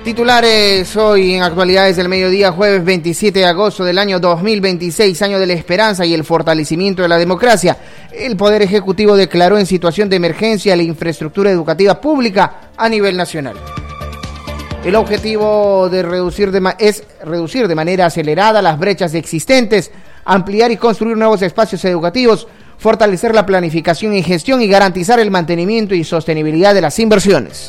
Titulares hoy en Actualidades del Mediodía, jueves 27 de agosto del año 2026, año de la esperanza y el fortalecimiento de la democracia. El Poder Ejecutivo declaró en situación de emergencia la infraestructura educativa pública a nivel nacional. El objetivo es reducir de manera acelerada las brechas existentes, ampliar y construir nuevos espacios educativos, fortalecer la planificación y gestión y garantizar el mantenimiento y sostenibilidad de las inversiones.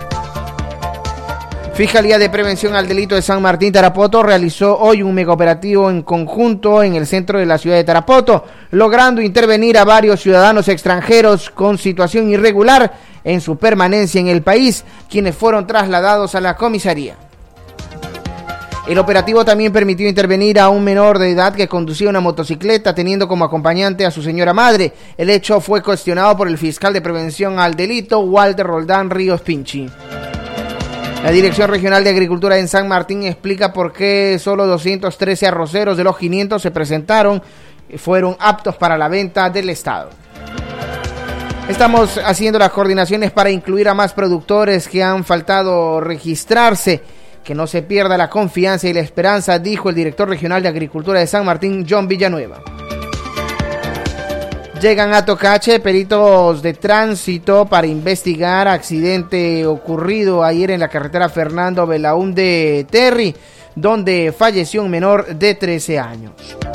Fiscalía de Prevención al Delito de San Martín Tarapoto realizó hoy un megaoperativo en conjunto en el centro de la ciudad de Tarapoto, logrando intervenir a varios ciudadanos extranjeros con situación irregular en su permanencia en el país, quienes fueron trasladados a la comisaría. El operativo también permitió intervenir a un menor de edad que conducía una motocicleta teniendo como acompañante a su señora madre. El hecho fue cuestionado por el fiscal de Prevención al Delito, Walter Roldán Ríos Pinchi. La Dirección Regional de Agricultura en San Martín explica por qué solo 213 arroceros de los 500 se presentaron y fueron aptos para la venta del Estado. Estamos haciendo las coordinaciones para incluir a más productores que han faltado registrarse. Que no se pierda la confianza y la esperanza, dijo el director regional de Agricultura de San Martín, John Villanueva. Llegan a Tocache peritos de tránsito para investigar accidente ocurrido ayer en la carretera Fernando Belaúnde Terry, donde falleció un menor de 13 años.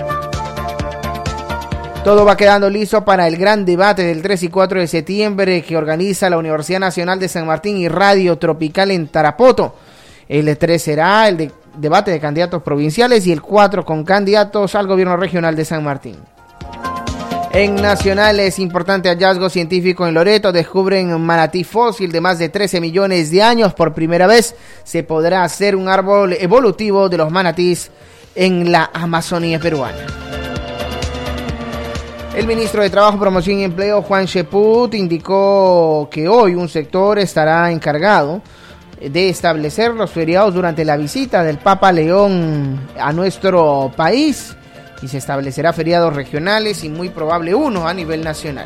Todo va quedando listo para el gran debate del 3 y 4 de septiembre que organiza la Universidad Nacional de San Martín y Radio Tropical en Tarapoto. El 3 será el debate de candidatos provinciales y el 4 con candidatos al gobierno regional de San Martín. En nacionales, importante hallazgo científico en Loreto, descubren un manatí fósil de más de 13 millones de años. Por primera vez se podrá hacer un árbol evolutivo de los manatís en la Amazonía peruana. El ministro de Trabajo, Promoción y Empleo, Juan Cheput, indicó que hoy un sector estará encargado de establecer los feriados durante la visita del Papa León a nuestro país. Y se establecerá feriados regionales y muy probable uno a nivel nacional.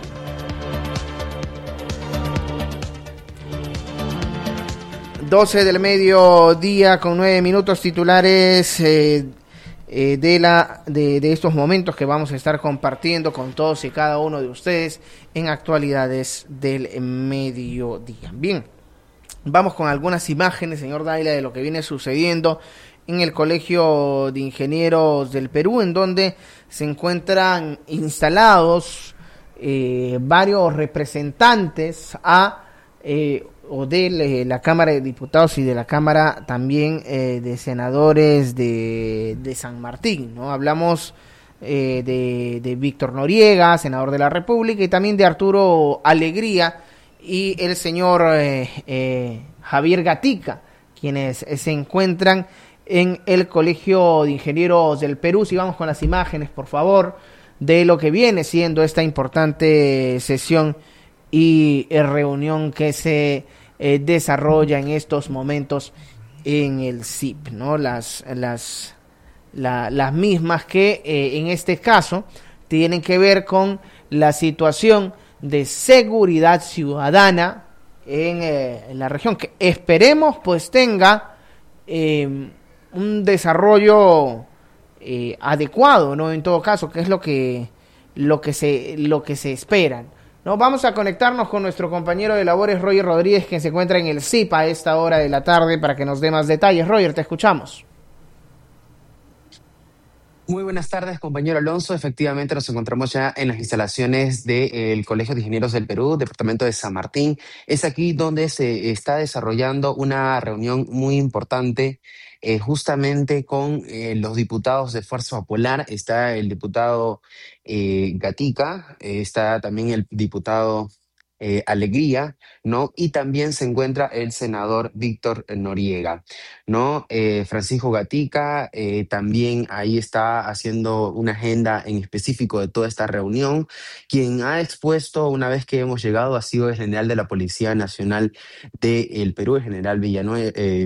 Doce del mediodía con 9 minutos, titulares de estos momentos que vamos a estar compartiendo con todos y cada uno de ustedes en Actualidades del Mediodía. Bien, vamos con algunas imágenes, señor Daila, de lo que viene sucediendo en el Colegio de Ingenieros del Perú, en donde se encuentran instalados varios representantes de la Cámara de Diputados y de la Cámara también de Senadores de San Martín, ¿no? Hablamos de Víctor Noriega, senador de la República, y también de Arturo Alegría y el señor Javier Gatica, quienes se encuentran en el Colegio de Ingenieros del Perú. Si vamos con las imágenes, por favor, de lo que viene siendo esta importante sesión y reunión que se desarrolla en estos momentos en el CIP, ¿no? Las mismas que en este caso tienen que ver con la situación de seguridad ciudadana en la región, que esperemos pues tenga un desarrollo adecuado, ¿no? En todo caso, que es lo que se esperan, ¿no? Vamos a conectarnos con nuestro compañero de labores, Roger Rodríguez, que se encuentra en el CIP a esta hora de la tarde, para que nos dé más detalles. Roger, te escuchamos. Muy buenas tardes, compañero Alonso. Efectivamente, nos encontramos ya en las instalaciones del Colegio de Ingenieros del Perú, departamento de San Martín. Es aquí donde se está desarrollando una reunión muy importante, justamente con los diputados de Fuerza Popular. Está el diputado Gatica, está también el diputado Alegría, ¿no? Y también se encuentra el senador Víctor Noriega, ¿no? Francisco Gatica también ahí está haciendo una agenda en específico de toda esta reunión. Quien ha expuesto una vez que hemos llegado ha sido el general de la Policía Nacional del Perú, el general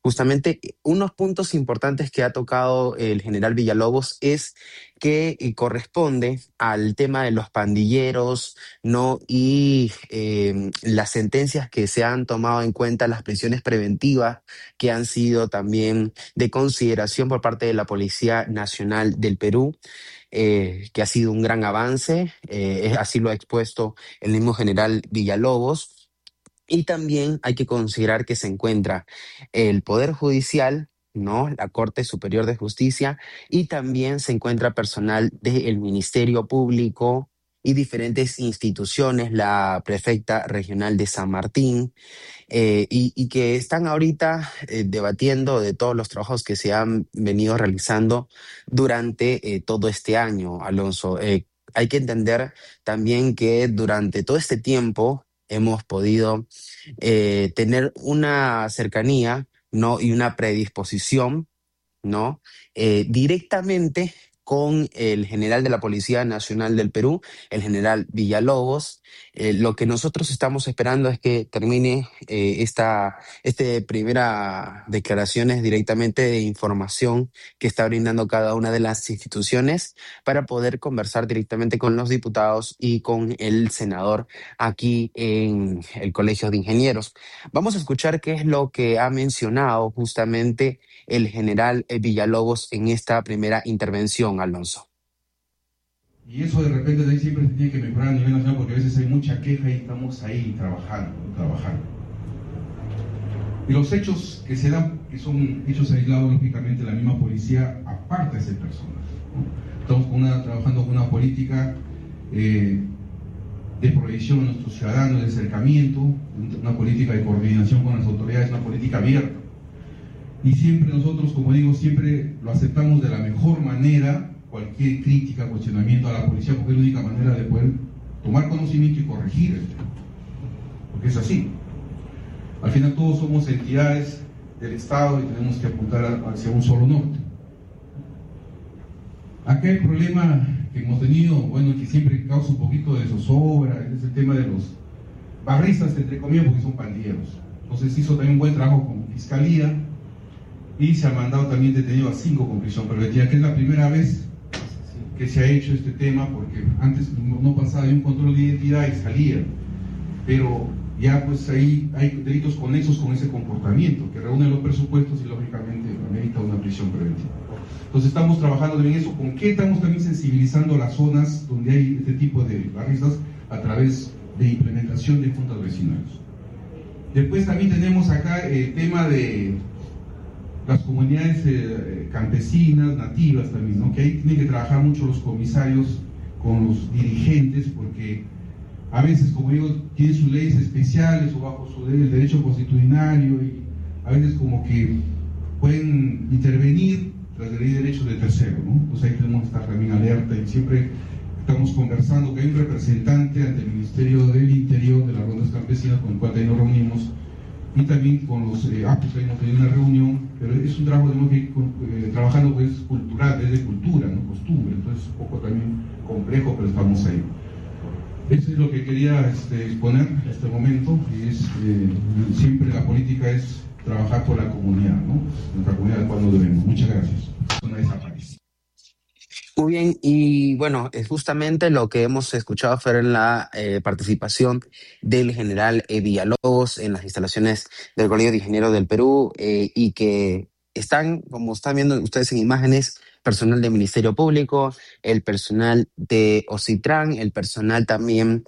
Justamente unos puntos importantes que ha tocado el general Villalobos es que corresponde al tema de los pandilleros, ¿no? Y las sentencias que se han tomado en cuenta, las prisiones preventivas que han sido también de consideración por parte de la Policía Nacional del Perú, que ha sido un gran avance, así lo ha expuesto el mismo general Villalobos. Y también hay que considerar que se encuentra el Poder Judicial, ¿no? La Corte Superior de Justicia, y también se encuentra personal del Ministerio Público y diferentes instituciones, la Prefecta Regional de San Martín, y que están ahorita debatiendo de todos los trabajos que se han venido realizando durante todo este año, Alonso. Hay que entender también que durante todo este tiempo hemos podido tener una cercanía, ¿no? Y una predisposición, ¿no? Directamente con el general de la Policía Nacional del Perú, el general Villalobos. Lo que nosotros estamos esperando es que termine este primera declaraciones directamente de información que está brindando cada una de las instituciones para poder conversar directamente con los diputados y con el senador aquí en el Colegio de Ingenieros. Vamos a escuchar qué es lo que ha mencionado justamente el general Villalobos en esta primera intervención, Alonso. Y eso de repente de ahí siempre se tiene que mejorar a nivel nacional porque a veces hay mucha queja y estamos ahí trabajando, trabajando. Y los hechos que se dan, que son hechos aislados, lógicamente la misma policía aparta a ese personal, ¿no? Estamos trabajando con una política de proyección a nuestros ciudadanos, de acercamiento, una política de coordinación con las autoridades, una política abierta. Y siempre nosotros, como digo, siempre lo aceptamos de la mejor manera, cualquier crítica, cuestionamiento a la policía, porque es la única manera de poder tomar conocimiento y corregir el tema. Porque es así. Al final todos somos entidades del Estado y tenemos que apuntar hacia un solo norte. Acá el problema que hemos tenido, bueno, que siempre causa un poquito de zozobra, es el tema de los barristas, entre comillas, porque son pandilleros. Entonces hizo también un buen trabajo con Fiscalía y se ha mandado también detenido a 5 con prisión preventiva, que es la primera vez que se ha hecho este tema, porque antes no pasaba de un control de identidad y salía, pero ya pues ahí hay delitos conexos con ese comportamiento, que reúnen los presupuestos y lógicamente amerita una prisión preventiva. Entonces estamos trabajando en eso, con que estamos también sensibilizando las zonas donde hay este tipo de barristas a través de implementación de juntas vecinales. Después también tenemos acá el tema de las comunidades campesinas, nativas también, ¿no? Que ahí tienen que trabajar mucho los comisarios con los dirigentes, porque a veces, como digo, tienen sus leyes especiales o bajo su ley, el derecho constitucionario, y a veces como que pueden intervenir tras la ley de derechos de tercero, ¿no? Entonces ahí tenemos que estar también alerta y siempre estamos conversando, que hay un representante ante el Ministerio del Interior de las rondas campesinas con el cual ahí nos reunimos, y también con los APUS hemos tenido una reunión, pero es un trabajo que tenemos que ir trabajando, pues cultural, desde cultura, ¿no? Costumbre, entonces es un poco también complejo, pero estamos ahí. Eso es lo que quería exponer en este momento, y es siempre la política es trabajar por la comunidad, ¿no? Nuestra comunidad cuando debemos. Muchas gracias. Una desaparece. Muy bien, y bueno, es justamente lo que hemos escuchado fue en la participación del general Villalobos en las instalaciones del Colegio de Ingenieros del Perú, y que están, como están viendo ustedes en imágenes, personal del Ministerio Público, el personal de OCITRAN, el personal también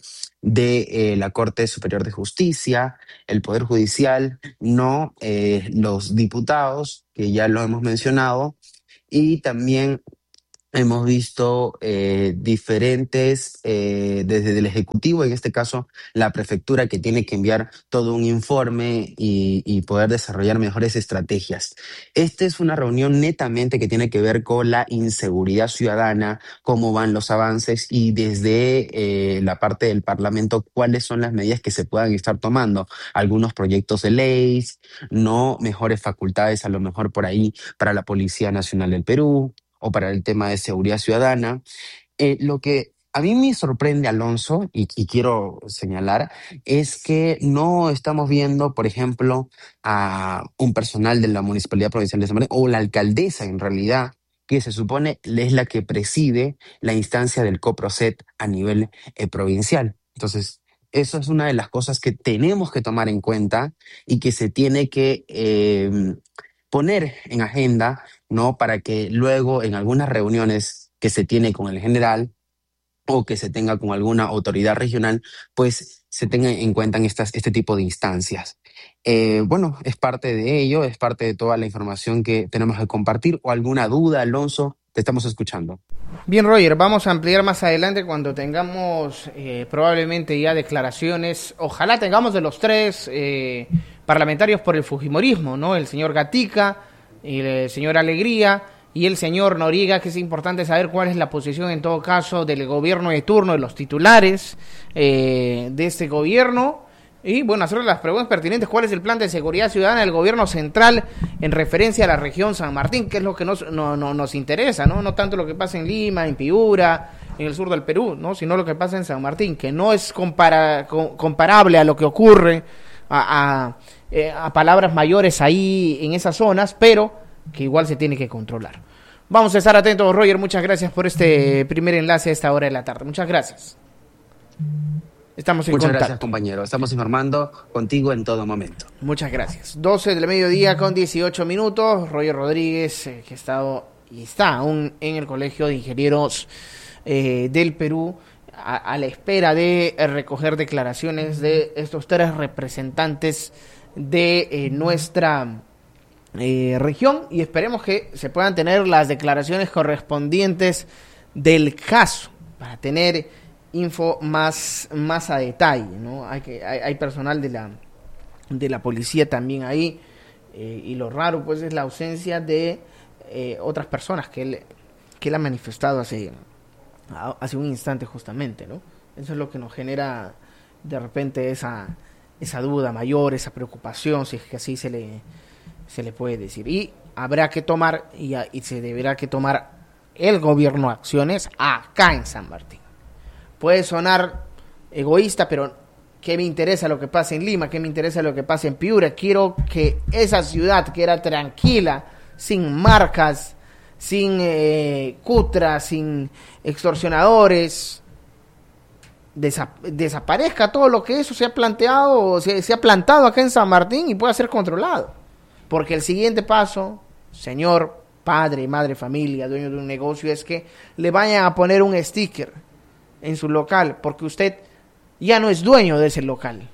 de la Corte Superior de Justicia, el Poder Judicial, no los diputados, que ya lo hemos mencionado, y también hemos visto diferentes, desde el Ejecutivo, en este caso la Prefectura, que tiene que enviar todo un informe y poder desarrollar mejores estrategias. Esta es una reunión netamente que tiene que ver con la inseguridad ciudadana, cómo van los avances y desde la parte del Parlamento, cuáles son las medidas que se puedan estar tomando. Algunos proyectos de leyes, no mejores facultades a lo mejor por ahí para la Policía Nacional del Perú o para el tema de seguridad ciudadana. Lo que A mí me sorprende, Alonso, y quiero señalar, es que no estamos viendo, por ejemplo, a un personal de la Municipalidad Provincial de San Martín, o la alcaldesa en realidad, que se supone es la que preside la instancia del COPROCET a nivel provincial. Entonces, eso es una de las cosas que tenemos que tomar en cuenta y que se tiene que poner en agenda, ¿no? Para que luego en algunas reuniones que se tiene con el general o que se tenga con alguna autoridad regional, pues se tenga en cuenta en este tipo de instancias. Bueno, es parte de ello, es parte de toda la información que tenemos que compartir. ¿O alguna duda, Alonso? Te estamos escuchando. Bien, Roger, vamos a ampliar más adelante cuando tengamos probablemente ya declaraciones. Ojalá tengamos de los tres parlamentarios por el fujimorismo, ¿no? El señor Gatica, el señor Alegría y el señor Noriega, que es importante saber cuál es la posición en todo caso del gobierno de turno, de los titulares de este gobierno. Y bueno, hacerle las preguntas pertinentes. ¿Cuál es el plan de seguridad ciudadana del gobierno central en referencia a la región San Martín? Que es lo que nos interesa, ¿no? No tanto lo que pasa en Lima, en Piura, en el sur del Perú, ¿no? Sino lo que pasa en San Martín, que no es comparable a lo que ocurre a palabras mayores ahí en esas zonas, pero que igual se tiene que controlar. Vamos a estar atentos, Roger. Muchas gracias por este primer enlace a esta hora de la tarde. Muchas gracias. Estamos en Muchas contacto. Gracias, compañero. Estamos informando contigo en todo momento. Muchas gracias. 12 del mediodía con 18 minutos. Roger Rodríguez, que está aún en el Colegio de Ingenieros del Perú, a la espera de recoger declaraciones de estos tres representantes de nuestra región, y esperemos que se puedan tener las declaraciones correspondientes del caso para tener info más a detalle, ¿no? Hay personal de la policía también ahí, y lo raro pues es la ausencia de otras personas que él ha manifestado hace un instante justamente, ¿no? Eso es lo que nos genera de repente esa duda mayor, esa preocupación, si es que así se le puede decir. Y habrá que tomar, y se deberá que tomar el gobierno acciones acá en San Martín. Puede sonar egoísta, pero ¿qué me interesa lo que pasa en Lima? ¿Qué me interesa lo que pasa en Piura? Quiero que esa ciudad que era tranquila, sin marcas, sin cutras, sin extorsionadores, desaparezca todo lo que eso se ha planteado o se ha plantado acá en San Martín y pueda ser controlado. Porque el siguiente paso, señor padre, madre, familia, dueño de un negocio, es que le vayan a poner un sticker en su local, porque usted ya no es dueño de ese local,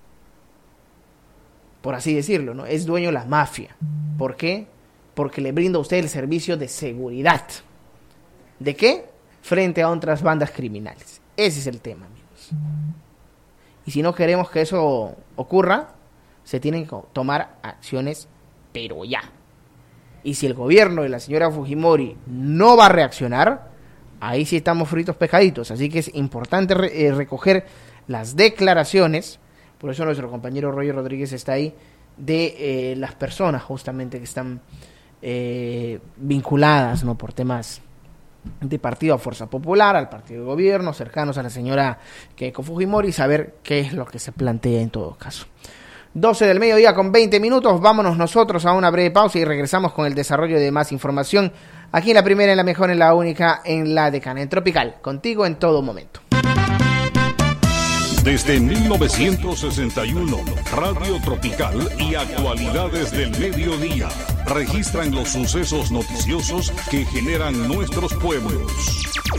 por así decirlo, ¿no? Es dueño de la mafia. ¿Por qué? Porque le brinda a usted el servicio de seguridad. ¿De qué? Frente a otras bandas criminales. Ese es el tema, amigos. Y si no queremos que eso ocurra, se tienen que tomar acciones, pero ya. Y si el gobierno de la señora Fujimori no va a reaccionar, ahí sí estamos fritos pescaditos. Así que es importante recoger las declaraciones. Por eso nuestro compañero Roger Rodríguez está ahí, de las personas justamente que están vinculadas, ¿no?, por temas de partido a Fuerza Popular, al partido de gobierno, cercanos a la señora Keiko Fujimori, y saber qué es lo que se plantea en todo caso. 12 del mediodía con 20 minutos, vámonos nosotros a una breve pausa y regresamos con el desarrollo de más información aquí en la primera, en la mejor, en la única, en la Decana, en Tropical, contigo en todo momento. Desde 1961, Radio Tropical y Actualidades del Mediodía registran los sucesos noticiosos que generan nuestros pueblos.